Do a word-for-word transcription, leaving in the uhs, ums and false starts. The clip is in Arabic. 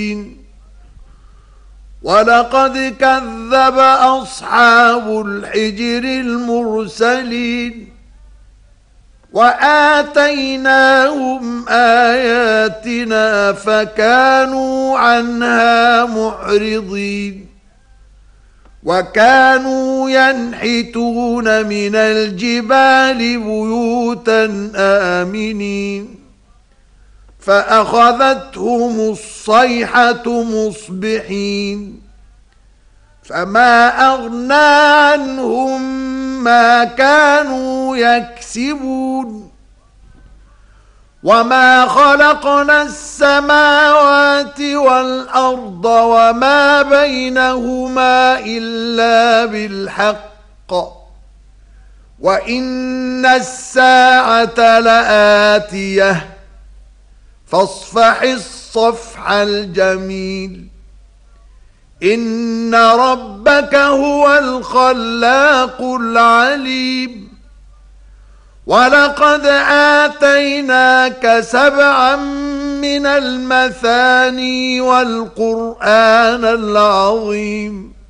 ولقد كذب أصحاب الحجر المرسلين وآتيناهم آياتنا فكانوا عنها معرضين وكانوا ينحتون من الجبال بيوتا آمنين فأخذتهم الصيحة مصبحين فما أغنى عنهم ما كانوا يكسبون وما خلقنا السماوات والأرض وما بينهما إلا بالحق وإن الساعة لآتية فاصفح الصفح الجميل إن ربك هو الخلاق العليم ولقد آتيناك سبعا من المثاني والقرآن العظيم